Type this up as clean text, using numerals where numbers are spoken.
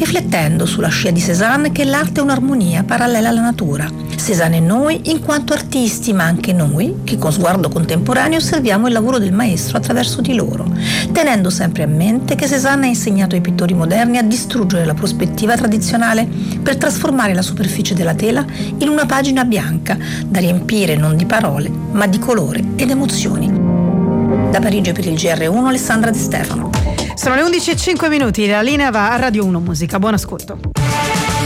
riflettendo sulla scia di Cézanne che l'arte è un'armonia parallela alla natura. Cézanne e noi in quanto artisti, ma anche noi che con sguardo contemporaneo osserviamo il lavoro del maestro attraverso di loro, tenendo sempre a mente che Cézanne ha insegnato ai pittori moderni a distruggere la prospettiva tradizionale per trasformare la superficie della tela in una pagina bianca da riempire non di parole ma di colore ed emozioni. Da Parigi per il GR1 Alessandra De Stefano. Sono le 11:05, la linea va a Radio 1 Musica, buon ascolto.